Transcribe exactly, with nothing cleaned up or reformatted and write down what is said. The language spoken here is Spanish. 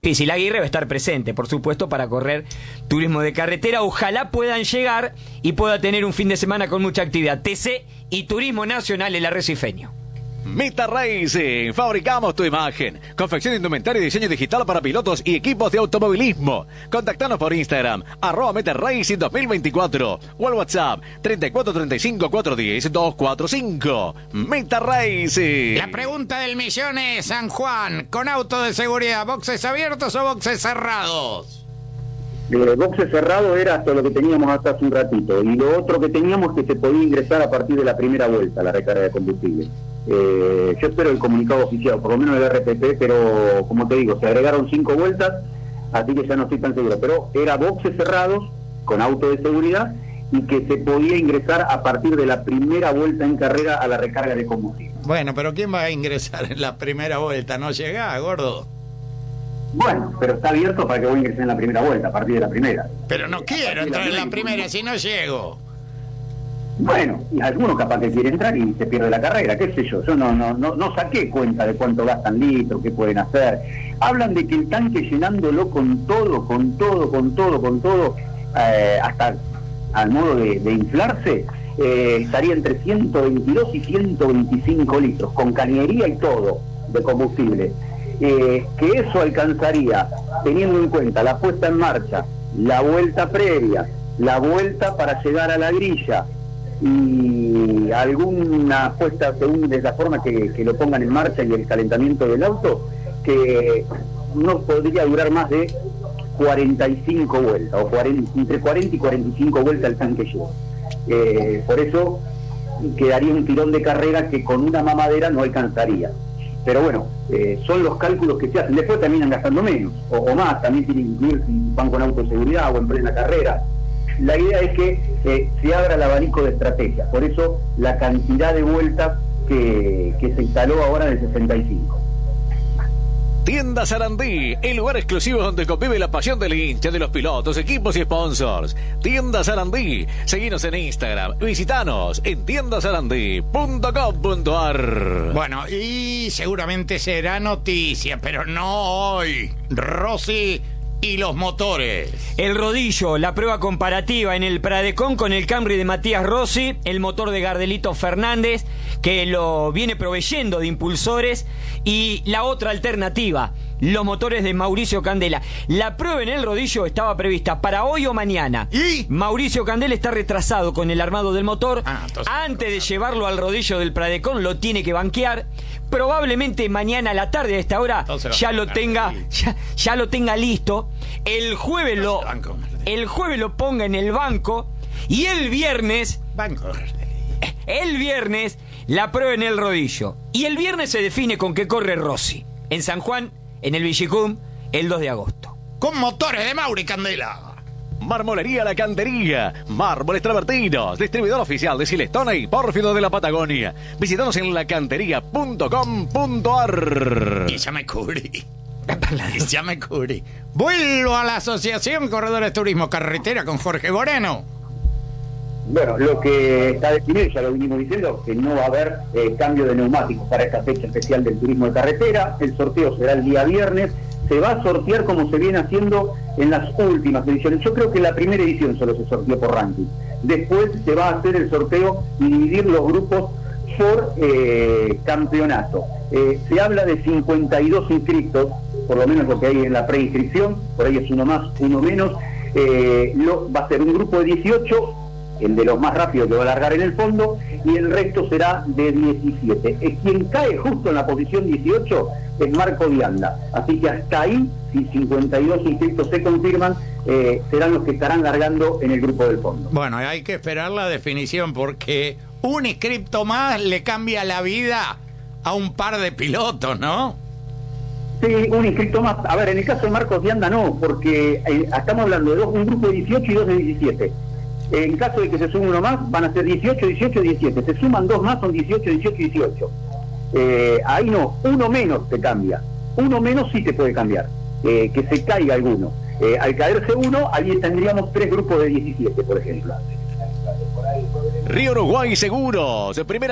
Difícil. Aguirre va a estar presente, por supuesto, para correr turismo de carretera. Ojalá puedan llegar y pueda tener un fin de semana con mucha actividad. T C y Turismo Nacional, el arrecifeño. Meta Racing, fabricamos tu imagen. Confección de indumentaria y diseño digital para pilotos y equipos de automovilismo. Contactanos por Instagram, arroba Meta Racing dos mil veinticuatro o al WhatsApp treinta y cuatro treinta y cinco cuatrocientos diez doscientos cuarenta y cinco. Meta Racing. La pregunta del millón es, San Juan, ¿con auto de seguridad, boxes abiertos o boxes cerrados? El boxe cerrado era hasta lo que teníamos hasta hace un ratito, y lo otro que teníamos es que se podía ingresar a partir de la primera vuelta, la recarga de combustible. Eh, yo espero el comunicado oficial, por lo menos el R P P, pero como te digo, se agregaron cinco vueltas, así que ya no estoy tan seguro, pero era boxes cerrados, con auto de seguridad, y que se podía ingresar a partir de la primera vuelta en carrera a la recarga de combustible. Bueno, pero ¿quién va a ingresar en la primera vuelta? ¿No llega, gordo? Bueno, pero está abierto para que vos ingreses en la primera vuelta, a partir de la primera. Pero no quiero entrar en la primera si no llego. Bueno, y alguno capaz que quiere entrar y se pierde la carrera, qué sé yo. Yo no no no, no saqué cuenta de cuánto gastan litros, qué pueden hacer. Hablan de que el tanque llenándolo con todo, con todo, con todo, con todo, eh, hasta al modo de, de inflarse, eh, estaría entre ciento veintidós y ciento veinticinco litros, con cañería y todo, de combustible. Eh, que eso alcanzaría, teniendo en cuenta la puesta en marcha, la vuelta previa, la vuelta para llegar a la grilla y alguna puesta según de la forma que, que lo pongan en marcha y el calentamiento del auto, que no podría durar más de cuarenta y cinco vueltas, o cuarenta, entre cuarenta y cuarenta y cinco vueltas el tanque lleva. Eh, por eso quedaría un tirón de carrera que con una mamadera no alcanzaría. Pero bueno, eh, son los cálculos que se hacen. Después terminan gastando menos, o, o más, también tienen que incluir si van con auto de seguridad o en plena carrera. La idea es que eh, se abra el abanico de estrategias, por eso la cantidad de vueltas que, que se instaló ahora de sesenta y cinco. Tienda Sarandí, el lugar exclusivo donde convive la pasión del hincha, de los pilotos, equipos y sponsors. Tienda Sarandí, seguinos en Instagram, visitanos en tienda sarandí punto com punto a r. Bueno, y seguramente será noticia, pero no hoy. Rossi y los motores. El rodillo, la prueba comparativa en el Pradecon con el Camry de Matías Rossi, el motor de Gardelito Fernández, que lo viene proveyendo de impulsores, y la otra alternativa, los motores de Mauricio Candela. La prueba en el rodillo estaba prevista para hoy o mañana. ¿Y? Mauricio Candela está retrasado con el armado del motor. Ah, entonces, Antes de llevarlo al rodillo del Pradecon lo tiene que banquear. Probablemente mañana a la tarde a esta hora ya lo tenga ya, ya lo tenga listo. El jueves lo el jueves lo ponga en el banco y el viernes banco el viernes la prueba en el rodillo. Y el viernes se define con qué corre Rossi en San Juan, en el Villicum, el dos de agosto. Con motores de Mauri Candela. Marmolería La Cantería, mármoles travertinos, distribuidor oficial de Silestone y Pórfido de la Patagonia. Visítanos en la cantería punto com punto a r. Y ya me cubrí. Y ya me cubrí. Vuelvo a la Asociación Corredores Turismo Carretera con Jorge Moreno. Bueno, lo que está definido, ya lo vinimos diciendo, que no va a haber eh, cambio de neumáticos para esta fecha especial del turismo de carretera. El sorteo será el día viernes. Se va a sortear como se viene haciendo en las últimas ediciones. Yo creo que en la primera edición solo se sorteó por ranking. Después se va a hacer el sorteo y dividir los grupos por eh, campeonato. Eh, se habla de cincuenta y dos inscritos, por lo menos lo que hay en la preinscripción, por ahí es uno más, uno menos. Eh, lo, va a ser un grupo de dieciocho, el de los más rápidos que va a largar en el fondo, y el resto será de diecisiete. Es quien cae justo en la posición dieciocho es Marco Vianda. Así que hasta ahí, si cincuenta y dos inscritos se confirman, eh, serán los que estarán largando en el grupo del fondo. Bueno, hay que esperar la definición porque un inscripto más le cambia la vida a un par de pilotos, ¿no? Sí, un inscrito más. A ver, en el caso de Marcos Vianda no, porque eh, estamos hablando de dos, un grupo de dieciocho y dos de diecisiete. En caso de que se sume uno más, van a ser dieciocho, dieciocho, diecisiete. Se suman dos más, son dieciocho, dieciocho, dieciocho. Eh, ahí no, uno menos te cambia. Uno menos sí te puede cambiar, eh, que se caiga alguno. Eh, al caerse uno, ahí tendríamos tres grupos de diecisiete, por ejemplo. Río Uruguay Seguros, primera